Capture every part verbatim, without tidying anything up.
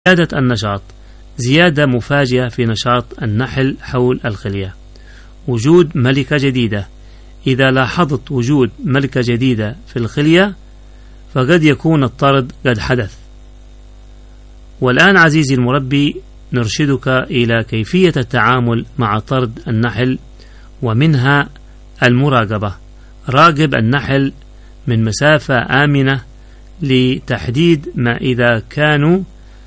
زيادة النشاط، زيادة مفاجئة في نشاط النحل حول الخلية. وجود ملكة جديدة، إذا لاحظت وجود ملكة جديدة في الخلية فقد يكون الطرد قد حدث. والآن عزيزي المربي نرشدك إلى كيفية التعامل مع طرد النحل، ومنها المراقبة. راقب النحل من مسافة آمنة لتحديد ما إذا كانوا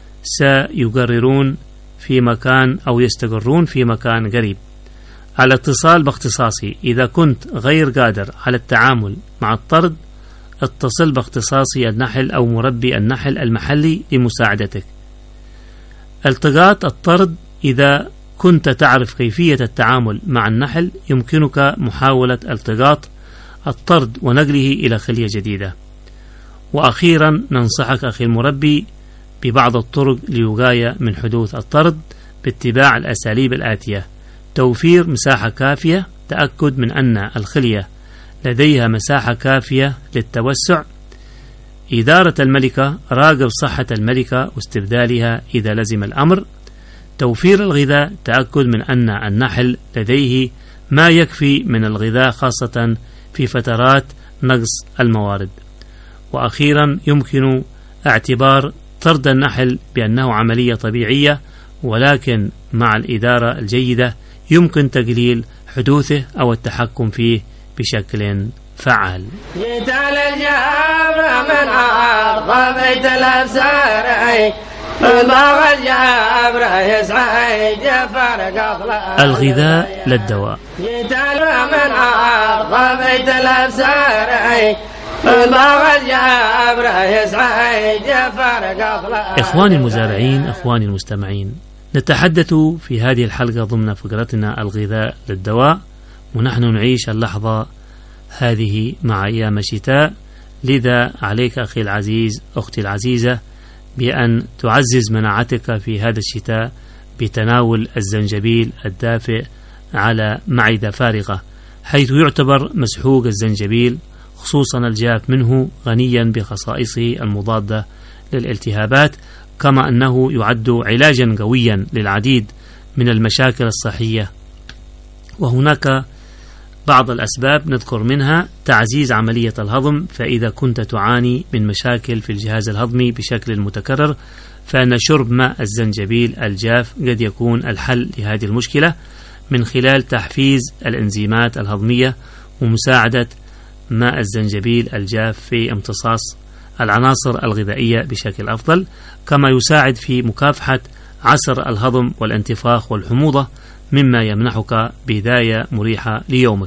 سيقررون في مكان أو يستقرون في مكان قريب. الاتصال باختصاصي، إذا كنت غير قادر على التعامل مع الطرد اتصل باختصاصي النحل أو مربي النحل المحلي لمساعدتك. التقاط الطرد، إذا كنت تعرف كيفية التعامل مع النحل يمكنك محاولة التقاط الطرد ونقله إلى خلية جديدة. وأخيرا ننصحك أخي المربي ببعض الطرق للوقاية من حدوث الطرد باتباع الأساليب الآتية: توفير مساحة كافية، تأكد من أن الخلية لديها مساحة كافية للتوسع. إدارة الملكة، راقب صحة الملكة واستبدالها إذا لزم الأمر. توفير الغذاء، تأكد من أن النحل لديه ما يكفي من الغذاء خاصة في فترات نقص الموارد. وأخيرا يمكن اعتبار طرد النحل بأنه عملية طبيعية، ولكن مع الإدارة الجيدة يمكن تقليل حدوثه أو التحكم فيه بشكل فعال. جيت على الجابر من عرض بيت الأبصار، فباغ الجابر يسعى جفر قفل الغذاء للدواء. جيت على من عرض بيت الأبصار، فباغ الجابر يسعى جفر قفل. إخواني المزارعين، إخواني المستمعين، نتحدث في هذه الحلقة ضمن فقرتنا الغذاء للدواء، ونحن نعيش اللحظة هذه مع أيام الشتاء. لذا عليك أخي العزيز، أختي العزيزة، بأن تعزز مناعتك في هذا الشتاء بتناول الزنجبيل الدافئ على معدة فارغة، حيث يعتبر مسحوق الزنجبيل خصوصا الجاف منه غنيا بخصائصه المضادة للالتهابات، كما أنه يعد علاجا قويا للعديد من المشاكل الصحية. وهناك بعض الأسباب نذكر منها تعزيز عملية الهضم، فإذا كنت تعاني من مشاكل في الجهاز الهضمي بشكل متكرر فإن شرب ماء الزنجبيل الجاف قد يكون الحل لهذه المشكلة من خلال تحفيز الإنزيمات الهضمية ومساعدة ماء الزنجبيل الجاف في امتصاص العناصر الغذائية بشكل أفضل، كما يساعد في مكافحة عسر الهضم والانتفاخ والحموضة، مما يمنحك بداية مريحة ليومك.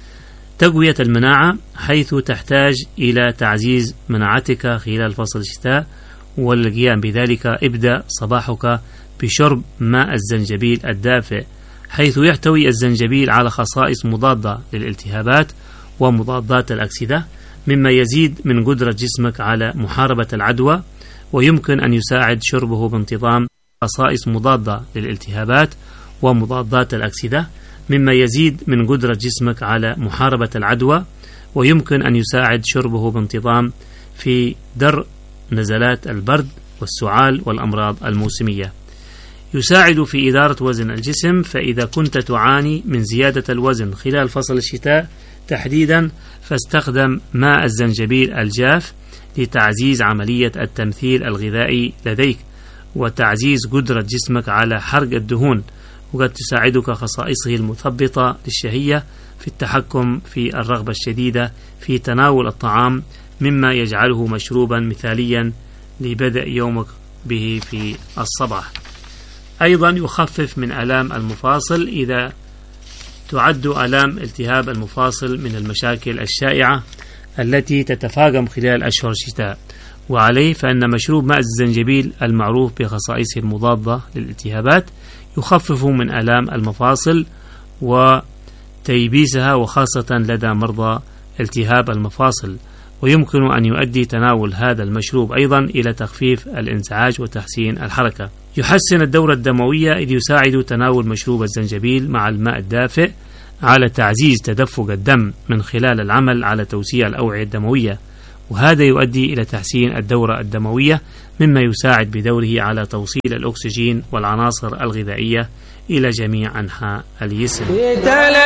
تقوية المناعة، حيث تحتاج إلى تعزيز مناعتك خلال فصل الشتاء، والقيام بذلك ابدأ صباحك بشرب ماء الزنجبيل الدافئ، حيث يحتوي الزنجبيل على خصائص مضادة للالتهابات ومضادات الأكسدة، مما يزيد من قدرة جسمك على محاربة العدوى. ويمكن أن يساعد شربه بانتظام خصائص مضادة للالتهابات ومضادات الأكسدة، مما يزيد من قدرة جسمك على محاربة العدوى. ويمكن أن يساعد شربه بانتظام في درء نزلات البرد والسعال والأمراض الموسمية. يساعد في إدارة وزن الجسم، فإذا كنت تعاني من زيادة الوزن خلال فصل الشتاء تحديدا فاستخدم ماء الزنجبيل الجاف لتعزيز عملية التمثيل الغذائي لديك وتعزيز قدرة جسمك على حرق الدهون، وقد تساعدك خصائصه المثبطة للشهية في التحكم في الرغبة الشديدة في تناول الطعام، مما يجعله مشروبا مثاليا لبدء يومك به في الصباح. أيضا يخفف من آلام المفاصل، إذا تعد آلام التهاب المفاصل من المشاكل الشائعة التي تتفاقم خلال أشهر الشتاء، وعليه فإن مشروب ماء الزنجبيل المعروف بخصائصه المضادة للالتهابات يخفف من آلام المفاصل وتيبيسها، وخاصة لدى مرضى التهاب المفاصل. ويمكن أن يؤدي تناول هذا المشروب أيضا إلى تخفيف الانزعاج وتحسين الحركة. يحسن الدورة الدموية، إذ يساعد تناول مشروب الزنجبيل مع الماء الدافئ على تعزيز تدفق الدم من خلال العمل على توسيع الأوعية الدموية. وهذا يؤدي إلى تحسين الدورة الدموية مما يساعد بدوره على توصيل الأكسجين والعناصر الغذائية إلى جميع أنحاء الجسم.